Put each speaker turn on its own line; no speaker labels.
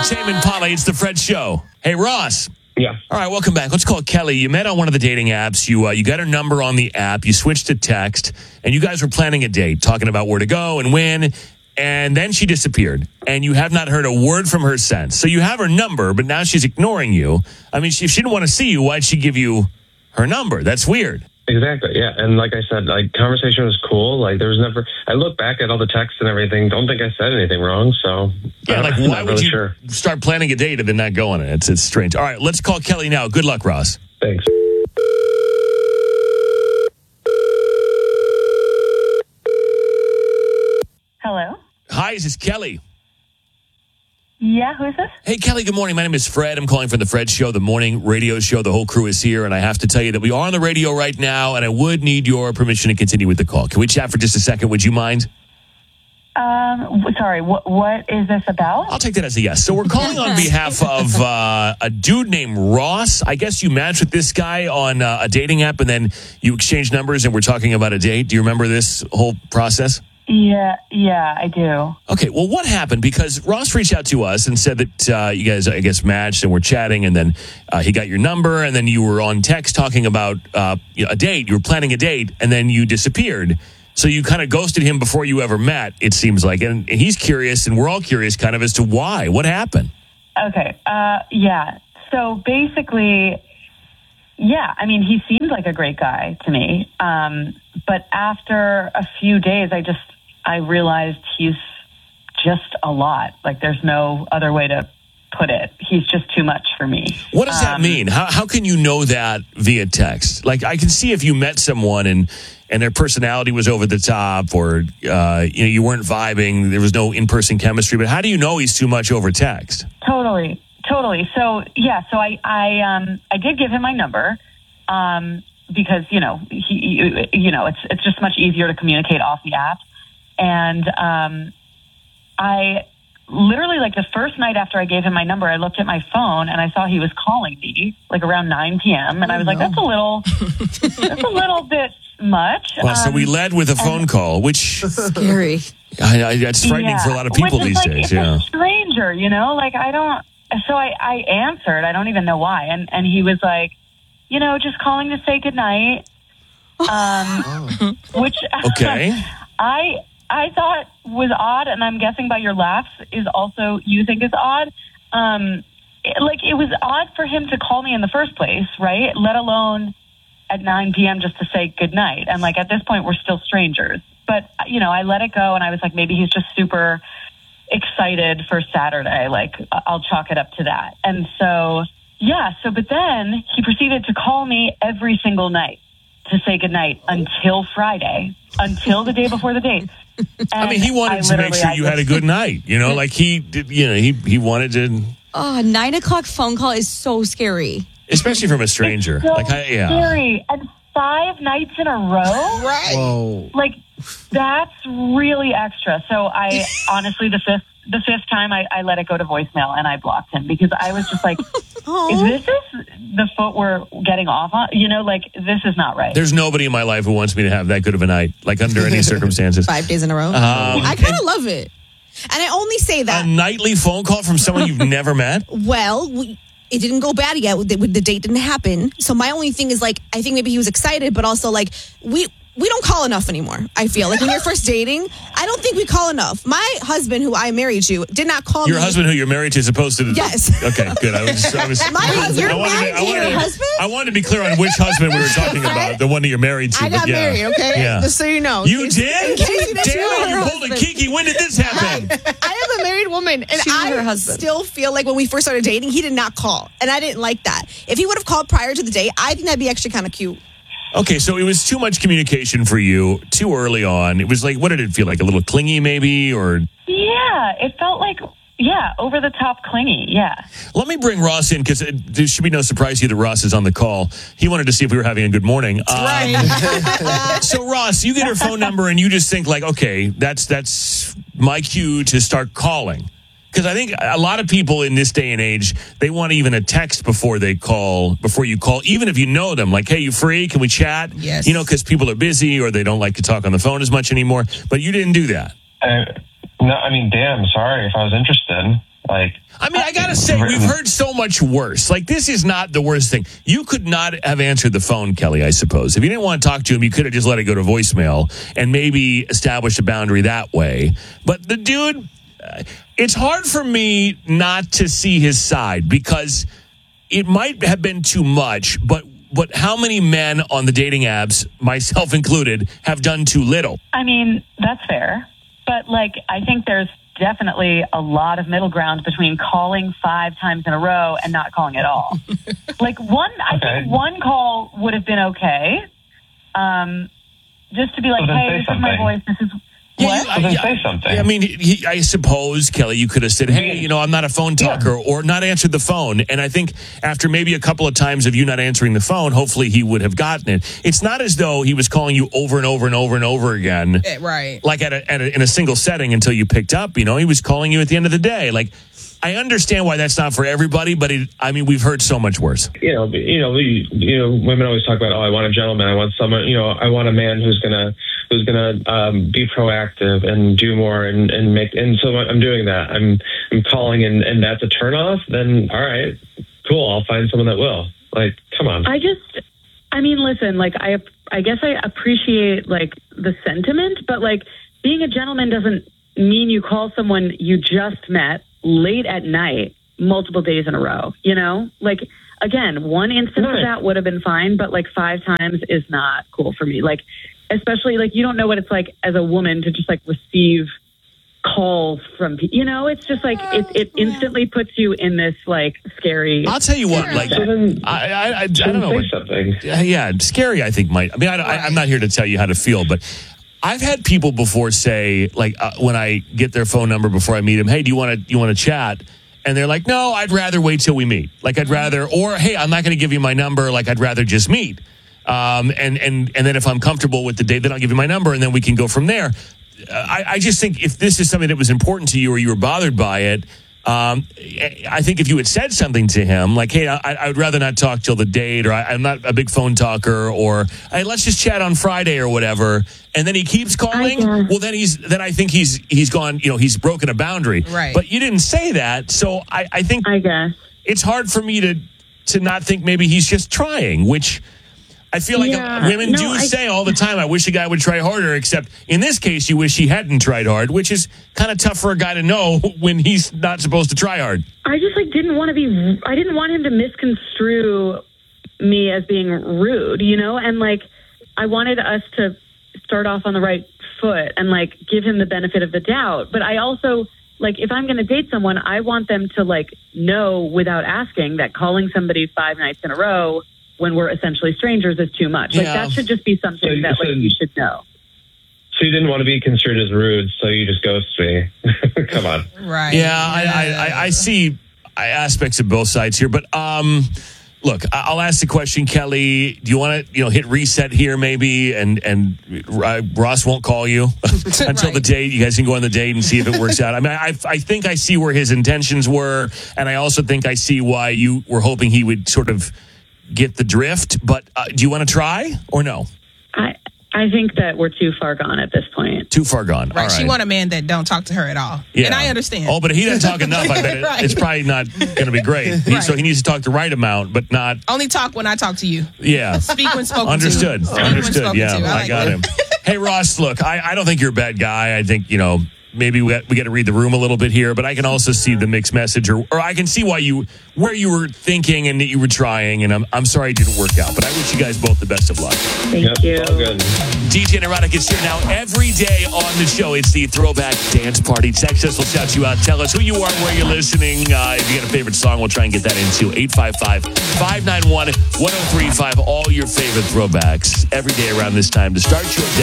Tame Impala, it's the Fred Show. Hey, Ross.
Yeah.
All right, welcome back. Let's call Kelly. You met on one of the dating apps. You got her number on the app. You switched to text, and you guys were planning a date, talking about where to go and when. And then she disappeared, and you have not heard a word from her since. So you have her number, but now she's ignoring you. I mean, if she didn't want to see you, why'd she give you her number? That's weird.
Exactly, yeah. And like I said, conversation was cool. Like, there was never... I look back at all the texts and everything. Don't think I said anything wrong, so...
Yeah, why would you start planning a date and then not go on it? It's strange. All right, let's call Kelly now. Good luck, Ross.
Thanks.
Hello?
Hi, this is Kelly.
Yeah, who is this?
Hey, Kelly, good morning. My name is Fred. I'm calling from the Fred Show, the morning radio show. The whole crew is here, and I have to tell you that we are on the radio right now, and I would need your permission to continue with the call. Can we chat for just a second? Would you mind?
Sorry, what is this about?
I'll take that as a yes. So we're calling on behalf of a dude named Ross. I guess you matched with this guy on a dating app, and then you exchanged numbers, and we're talking about a date. Do you remember this whole process?
Yeah, I do.
Okay, well, what happened? Because Ross reached out to us and said that you guys, I guess, matched and were chatting, and then he got your number, and then you were on text talking about a date. You were planning a date, and then you disappeared. So you kind of ghosted him before you ever met, it seems like. And he's curious, and we're all curious kind of as to why. What happened?
Okay, yeah. So basically... Yeah, I mean, he seemed like a great guy to me. But after a few days, I realized he's just a lot. Like, there's no other way to put it. He's just too much for me.
What does that mean? How can you know that via text? Like, I can see if you met someone and their personality was over the top, or you weren't vibing, there was no in-person chemistry. But how do you know he's too much over text?
Totally. So yeah, so I did give him my number because it's just much easier to communicate off the app, and I literally, like, the first night after I gave him my number, I looked at my phone and I saw he was calling me like around 9 p.m. and I was like, that's a little bit much.
Well, so we led with a phone call, which
scary.
It's frightening for a lot of people these days.
It's a stranger, like I don't. So I answered. I don't even know why. And he was like, just calling to say goodnight. Which
okay.
I thought was odd, and I'm guessing by your laughs is also you think is odd. It was odd for him to call me in the first place, right? Let alone at 9 p.m. just to say goodnight. And at this point, we're still strangers. But I let it go, and I was like, maybe he's just super excited for Saturday. I'll chalk it up to that. And so, but then he proceeded to call me every single night to say goodnight until Friday, until the day before the date.
I mean, he wanted to make sure you had a good night, like he did, he wanted to.
Oh, 9 o'clock phone call is so scary.
Especially from a stranger.
It's so scary. And 5 nights in a row?
Right.
Whoa.
That's really extra. So I honestly, the fifth time I let it go to voicemail and I blocked him because I was just like, is this the foot we're getting off on? This is not right.
There's nobody in my life who wants me to have that good of a night, under any circumstances.
5 days in a row. I kind of love it. And I only say that.
A nightly phone call from someone you've never met?
Well, it didn't go bad yet. The date didn't happen. So my only thing is I think maybe he was excited, but also we don't call enough anymore, I feel. When you're first dating, I don't think we call enough. My husband, who I married to, did not call
Your
me.
husband who you're married to is supposed to...
Yes.
Okay, good.
You're married to your husband?
I wanted to be clear on which husband we were talking about, the one that you're married to.
I got married, okay?
Yeah.
Just so you know.
You did?
In case you didn't know
Damn,
her
you pulled a
husband.
Kiki. When did this happen?
I am a married woman, and I still feel like when we first started dating, he did not call, and I didn't like that. If he would have called prior to the date, I think that'd be actually kind of cute.
Okay, so it was too much communication for you too early on. It was what did it feel like? A little clingy maybe, or?
Yeah, it felt like, over the top clingy, yeah.
Let me bring Ross in because there should be no surprise here that Ross is on the call. He wanted to see if we were having a good morning.
Right.
So Ross, you get her phone number and you just think okay, that's my cue to start calling. Because I think a lot of people in this day and age, they want even a text before you call, even if you know them. Hey, you free? Can we chat?
Yes.
Because people are busy or they don't like to talk on the phone as much anymore. But you didn't do that.
No, I mean, damn, sorry if I was interested. Like,
I mean, I gotta say, we've heard so much worse. Like, this is not the worst thing. You could not have answered the phone, Kelly, I suppose. If you didn't want to talk to him, you could have just let it go to voicemail and maybe established a boundary that way. But the dude, it's hard for me not to see his side because it might have been too much, but how many men on the dating apps, myself included, have done too little?
I mean, that's fair. But, like, I think there's definitely a lot of middle ground between calling 5 times in a row and not calling at all. Like, I think one call would have been okay. Just to be like, hey, this is my voice. This is... What?
Say something.
I mean, I suppose, Kelly, you could have said, hey, I'm not a phone talker, or not answered the phone. And I think after maybe a couple of times of you not answering the phone, hopefully he would have gotten it. It's not as though he was calling you over and over and over and over again.
Right.
Like in a single setting until you picked up, he was calling you at the end of the day. Like, I understand why that's not for everybody, but we've heard so much worse.
Women always talk about, I want a gentleman. I want someone, I want a man who's gonna be proactive and do more and make. And so I'm doing that. I'm calling and that's a turnoff. Then all right, cool. I'll find someone that will. Like, come on.
Listen. Like, I guess I appreciate like the sentiment, but like being a gentleman doesn't mean you call someone you just met late at night multiple days in a row, like, again, one instance of that would have been fine, but like 5 times is not cool for me. Like, especially like, you don't know what it's like as a woman to just like receive calls from people, it's just like, it instantly puts you in this like scary.
I'll tell you what, like, I don't know.
Say something.
Yeah, scary, I think I'm not here to tell you how to feel, but I've had people before say, like, when I get their phone number before I meet them, hey, do you want to chat? And they're like, no, I'd rather wait till we meet. Like, I'd rather, or hey, I'm not going to give you my number. Like, I'd rather just meet. And then if I'm comfortable with the date, then I'll give you my number, and then we can go from there. I just think if this is something that was important to you or you were bothered by it, I think if you had said something to him, like, hey, I would rather not talk till the date, or I'm not a big phone talker, or hey, let's just chat on Friday or whatever, and then he keeps calling, well, then I think he's gone, he's broken a boundary.
Right.
But you didn't say that, so I think it's hard for me to not think maybe he's just trying, which I feel like women do say all the time, I wish a guy would try harder, except in this case, you wish he hadn't tried hard, which is kind of tough for a guy to know when he's not supposed to try hard.
I just didn't want him to misconstrue me as being rude, and like, I wanted us to start off on the right foot and like give him the benefit of the doubt. But I also, like, if I'm going to date someone, I want them to like know without asking that calling somebody 5 nights in a row when we're essentially strangers is too much. Like, that should just be something you should know.
So you didn't want to be construed as rude, so you just ghost me. Come on.
Right.
Yeah, I see aspects of both sides here, but look, I'll ask the question, Kelly. Do you want to, hit reset here, maybe, and Ross won't call you until the date. You guys can go on the date and see if it works out. I mean, I think I see where his intentions were, and I also think I see why you were hoping he would sort of get the drift. But do you want to try or no?
I think that we're too far gone at this point.
Too far gone.
Right.
All right.
She want a man that don't talk to her at all.
Yeah.
And I understand.
Oh, but if he doesn't talk enough, I bet it's probably not going to be great. So he needs to talk the right amount, but not...
Only talk when I talk to you.
Yeah.
Speak when spoken
Understood.
to.
Understood. Yeah, I got him. Hey, Ross, look, I don't think you're a bad guy. I think, maybe we got to read the room a little bit here, but I can also see the mixed message, or I can see where you were thinking and that you were trying, and I'm sorry it didn't work out, but I wish you guys both the best of luck.
Thank you.
All good.
DJ Neurotic is here now every day on the show. It's the Throwback Dance Party. Text us, we'll shout you out. Tell us who you are, where you're listening. If you got a favorite song, we'll try and get that into 855-591-1035. All your favorite throwbacks every day around this time to start your day.